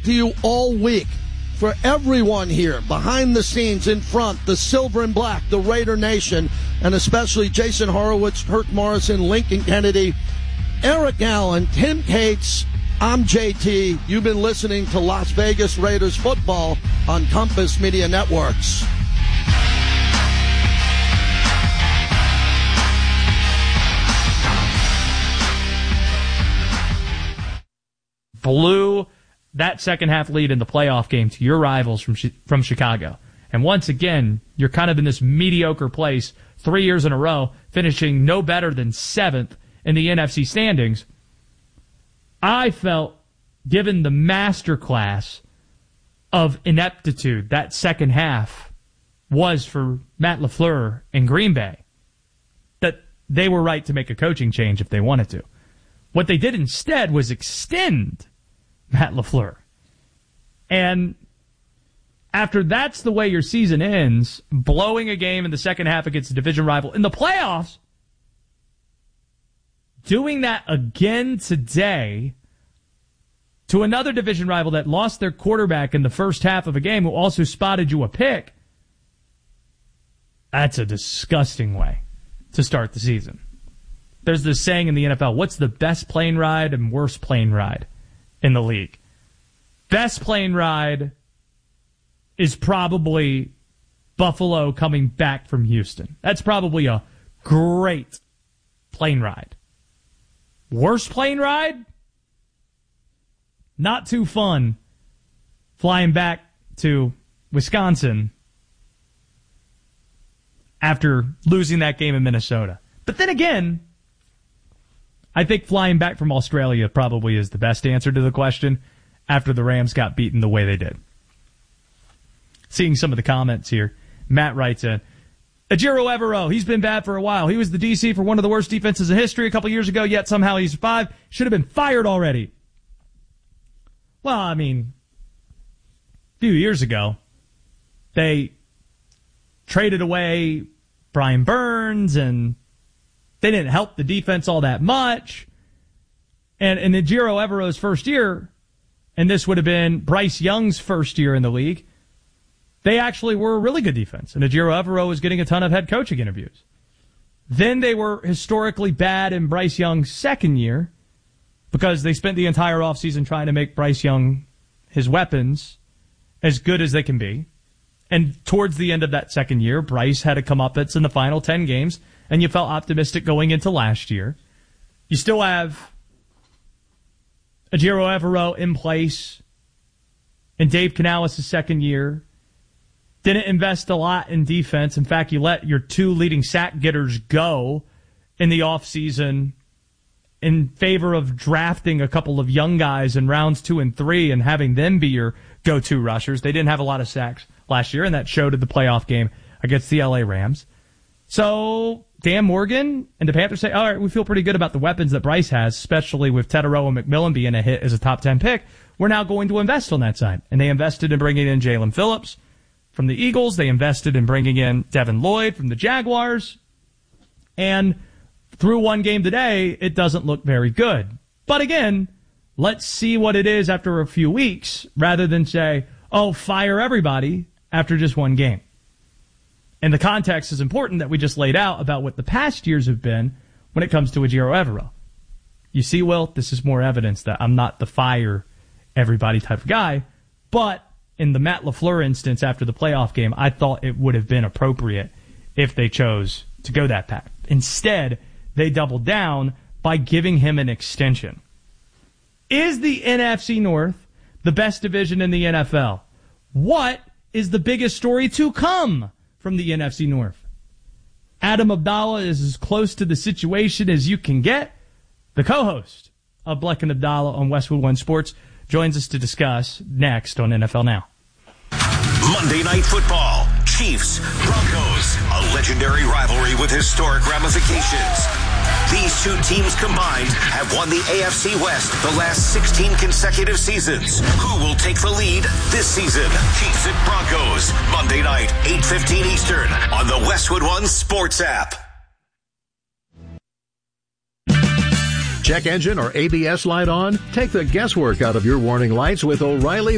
to you all week. For everyone here, behind the scenes, in front, the Silver and Black, the Raider Nation, and especially Jason Horowitz, Herc Morrison, Lincoln Kennedy, Eric Allen, Tim Cates, I'm JT. You've been listening to Las Vegas Raiders football on Compass Media Networks. Blew that second half lead in the playoff game to your rivals from Chicago. And once again, you're kind of in this mediocre place 3 years in a row, finishing no better than 7th in the NFC standings. I felt, given the masterclass of ineptitude that second half was for Matt LaFleur in Green Bay, that they were right to make a coaching change if they wanted to. What they did instead was extend Matt LaFleur. And after that's the way your season ends, blowing a game in the second half against a division rival in the playoffs, doing that again today to another division rival that lost their quarterback in the first half of a game who also spotted you a pick, that's a disgusting way to start the season. There's this saying in the NFL, what's the best plane ride and worst plane ride in the league? Best plane ride is probably Buffalo coming back from Houston. That's probably a great plane ride. Worst plane ride? Not too fun flying back to Wisconsin after losing that game in Minnesota. But then again, I think flying back from Australia probably is the best answer to the question after the Rams got beaten the way they did. Seeing some of the comments here, Matt writes in, Ejiro Evero, he's been bad for a while. He was the DC for one of the worst defenses in history a couple years ago, yet somehow he survived. Should have been fired already. Well, I mean, a few years ago, they traded away Brian Burns, and they didn't help the defense all that much. And in Ejiro Evero's first year, and this would have been Bryce Young's first year in the league, they actually were a really good defense, and Ejiro Evero was getting a ton of head coaching interviews. Then they were historically bad in Bryce Young's second year because they spent the entire offseason trying to make Bryce Young, his weapons, as good as they can be. And towards the end of that second year, Bryce had a comeuppance in the final 10 games, and you felt optimistic going into last year. You still have Ejiro Evero in place in Dave Canales' second year. Didn't invest a lot in defense. In fact, you let your two leading sack getters go in the offseason in favor of drafting a couple of young guys in rounds 2 and 3 and having them be your go-to rushers. They didn't have a lot of sacks last year, and that showed in the playoff game against the LA Rams. So Dan Morgan and the Panthers say, all right, we feel pretty good about the weapons that Bryce has, especially with Teterow and McMillan being a hit as a top 10 pick. We're now going to invest on that side. And they invested in bringing in Jalen Phillips from the Eagles. They invested in bringing in Devin Lloyd from the Jaguars. And through one game today, it doesn't look very good. But again, let's see what it is after a few weeks rather than say, oh, fire everybody after just one game. And the context is important that we just laid out about what the past years have been when it comes to Ejiro Evero. You see, Will, this is more evidence that I'm not the fire everybody type of guy, but in the Matt LaFleur instance after the playoff game, I thought it would have been appropriate if they chose to go that path. Instead, they doubled down by giving him an extension. Is the NFC North the best division in the NFL? What is the biggest story to come from the NFC North? Adam Abdallah is as close to the situation as you can get. The co-host of Bleck and Abdallah on Westwood One Sports joins us to discuss next on NFL Now. Monday Night Football, Chiefs, Broncos, a legendary rivalry with historic ramifications. These two teams combined have won the AFC West the last 16 consecutive seasons. Who will take the lead this season? Chiefs and Broncos, Monday night, 8:15 Eastern on the Westwood One Sports app. Check engine or ABS light on? Take the guesswork out of your warning lights with O'Reilly